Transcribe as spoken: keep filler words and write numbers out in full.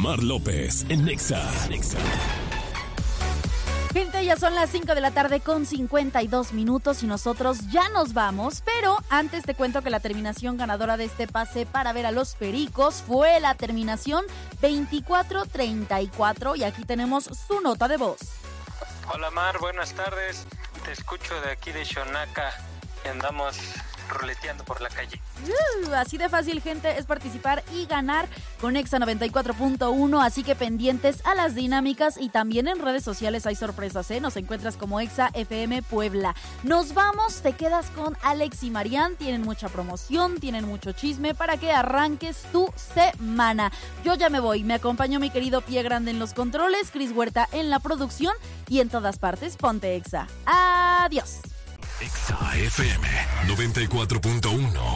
Mar López en Nexa. Nexa. Gente, ya son las cinco de la tarde con cincuenta y dos minutos y nosotros ya nos vamos, pero antes te cuento que la terminación ganadora de este pase para ver a los Pericos fue la terminación veinticuatro treinta y cuatro y aquí tenemos su nota de voz. Hola Mar, buenas tardes, te escucho de aquí de Xonaca y andamos ruleteando por la calle. Uh, así de fácil, gente, es participar y ganar con Exa noventa y cuatro punto uno, así que pendientes a las dinámicas y también en redes sociales hay sorpresas, ¿eh? Nos encuentras como Exa F M Puebla. Nos vamos, te quedas con Alex y Marian, tienen mucha promoción, tienen mucho chisme para que arranques tu semana. Yo ya me voy, me acompañó mi querido Pie Grande en los controles, Cris Huerta en la producción y en todas partes, ponte Exa. Adiós. Exa F M noventa y cuatro punto uno.